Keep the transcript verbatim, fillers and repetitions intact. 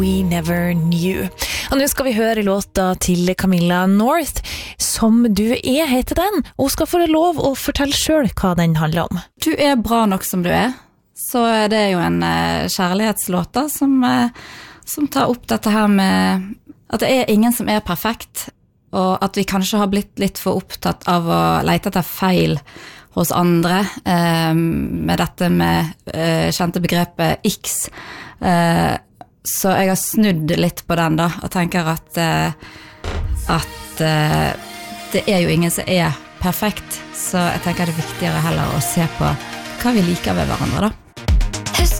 We Never Knew. Og nå skal vi høre låta til Camilla North, Som du er, heter den, og hun skal få lov å fortelle selv hva den handler om. Du er bra nok som du er, så det er jo en uh, kjærlighetslåt da, som, uh, som tar opp dette her med at det er ingen som er perfekt, og at vi kanskje har blitt litt for opptatt av å lete etter feil hos andre, uh, med dette med uh, kjente begrepet X. Uh, Så jeg har snudd litt på den da, og tenker at, uh, at uh, det er jo ingen som er perfekt, så jeg tenker det er viktigere heller å se på hva vi liker ved hverandre da.